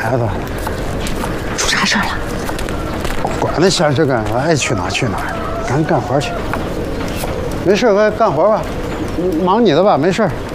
孩子， 出啥事儿了？ 管那闲事干啥？爱去哪去哪，赶紧干活去。没事，快干活吧，忙你的吧，没事。